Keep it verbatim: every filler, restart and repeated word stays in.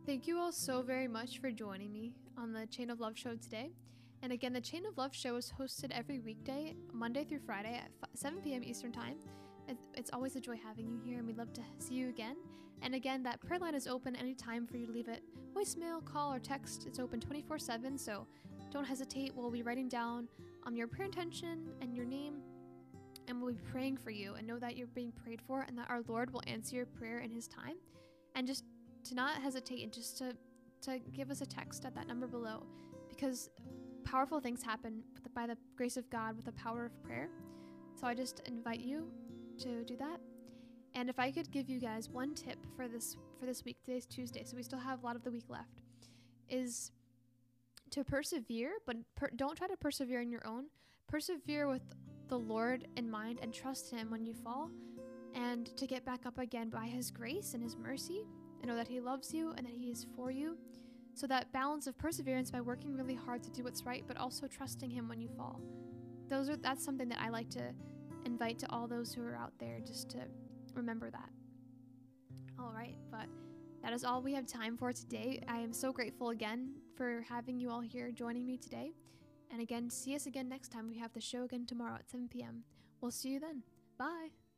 Thank you all so very much for joining me on the Chain of Love show today. And again, the Chain of Love show is hosted every weekday, Monday through Friday at seven p.m. Eastern Time. It's always a joy having you here, and we'd love to see you again. And again, that prayer line is open anytime for you to leave it voicemail, call, or text. It's open twenty-four seven, so don't hesitate. We'll be writing down um, your prayer intention and your name, and we'll be praying for you. And know that you're being prayed for, and that our Lord will answer your prayer in His time. And just to not hesitate, and just to, to give us a text at that number below, because powerful things happen by the grace of God with the power of prayer. So I just invite you to do that. And if I could give you guys one tip for this for this week, today's Tuesday, so we still have a lot of the week left, is to persevere, but per- don't try to persevere on your own. Persevere with the Lord in mind and trust Him when you fall, and to get back up again by His grace and His mercy, and know that He loves you and that He is for you. So that balance of perseverance by working really hard to do what's right, but also trusting Him when you fall. Those are that's something that I like to invite to all those who are out there, just to remember that. All right, but that is all we have time for today. I am so grateful again for having you all here joining me today. And again, see us again next time. We have the show again tomorrow at seven p.m. We'll see you then. Bye.